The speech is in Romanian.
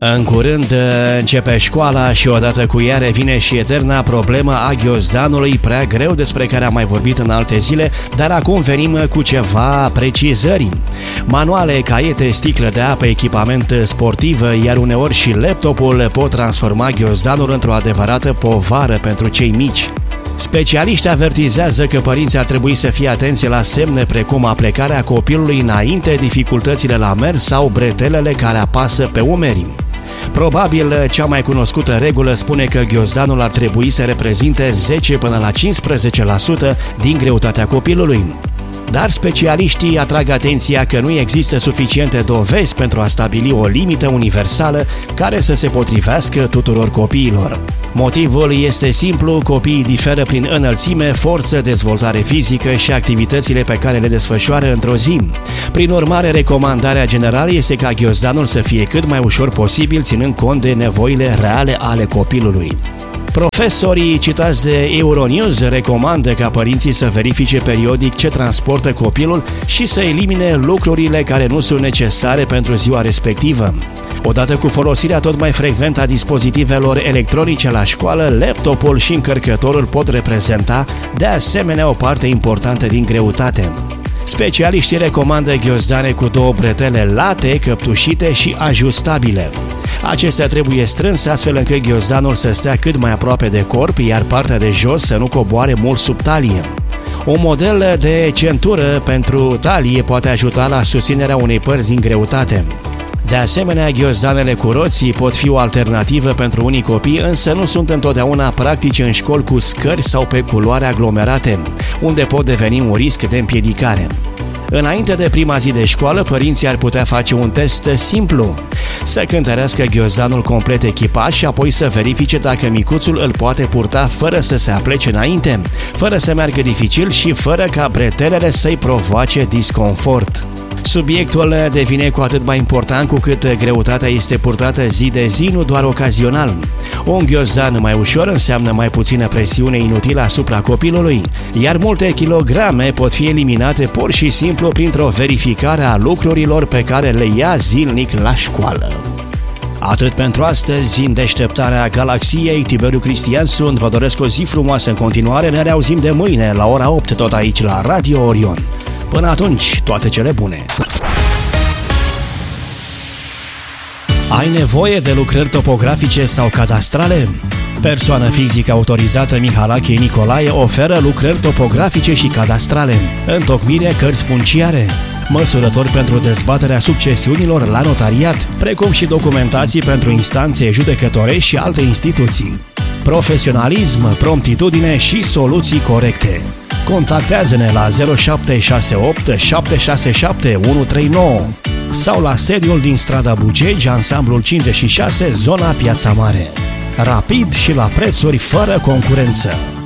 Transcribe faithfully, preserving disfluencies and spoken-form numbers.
În curând începe școala și odată cu ea revine și eterna problemă a ghiozdanului prea greu, despre care am mai vorbit în alte zile, dar acum venim cu ceva precizări. Manuale, caiete, sticlă de apă, echipament sportiv, iar uneori și laptopul pot transforma ghiozdanul într-o adevărată povară pentru cei mici. Specialiștii avertizează că părinții ar trebui să fie atenți la semne precum aplecarea copilului înainte, dificultățile la mers sau bretelele care apasă pe umeri. Probabil cea mai cunoscută regulă spune că ghiozdanul ar trebui să reprezinte zece până la cincisprezece la sută din greutatea copilului. Dar specialiștii atrag atenția că nu există suficiente dovezi pentru a stabili o limită universală care să se potrivească tuturor copiilor. Motivul este simplu, copiii diferă prin înălțime, forță, dezvoltare fizică și activitățile pe care le desfășoară într-o zi. Prin urmare, recomandarea generală este ca ghiozdanul să fie cât mai ușor posibil, ținând cont de nevoile reale ale copilului. Profesorii citați de Euronews recomandă ca părinții să verifice periodic ce transportă copilul și să elimine lucrurile care nu sunt necesare pentru ziua respectivă. Odată cu folosirea tot mai frecventă a dispozitivelor electronice la școală, laptopul și încărcătorul pot reprezenta de asemenea o parte importantă din greutate. Specialiștii recomandă ghiozdane cu două bretele late, căptușite și ajustabile. Acestea trebuie strânse astfel încât ghiozdanul să stea cât mai aproape de corp, iar partea de jos să nu coboare mult sub talie. Un model de centură pentru talie poate ajuta la susținerea unei părți din greutate. De asemenea, ghiozdanele cu roții pot fi o alternativă pentru unii copii, însă nu sunt întotdeauna practice în școli cu scări sau pe culoare aglomerate, unde pot deveni un risc de împiedicare. Înainte de prima zi de școală, părinții ar putea face un test simplu. Să cântărească ghiozdanul complet echipat și apoi să verifice dacă micuțul îl poate purta fără să se aplece înainte, fără să meargă dificil și fără ca bretelele să-i provoace disconfort. Subiectul devine cu atât mai important cu cât greutatea este purtată zi de zi, nu doar ocazional. Un ghiozdan mai ușor înseamnă mai puțină presiune inutilă asupra copilului, iar multe kilograme pot fi eliminate pur și simplu printr-o verificare a lucrurilor pe care le ia zilnic la școală. Atât pentru astăzi, în deșteptarea galaxiei, Tiberiu Cristian sunt, vă doresc o zi frumoasă în continuare, ne reauzim de mâine la ora opt tot aici la Radio Orion. Până atunci, toate cele bune! Ai nevoie de lucrări topografice sau cadastrale? Persoană fizică autorizată Mihalache Nicolae oferă lucrări topografice și cadastrale, întocmire cărți funciare, măsurători pentru dezbaterea succesiunilor la notariat, precum și documentații pentru instanțe judecătorești și alte instituții. Profesionalism, promptitudine și soluții corecte. Contactează-ne la zero șapte șase opt șapte șase șapte unu trei nouă sau la sediul din strada Bugegi, ansamblul cincizeci și șase, zona Piața Mare. Rapid și la prețuri fără concurență.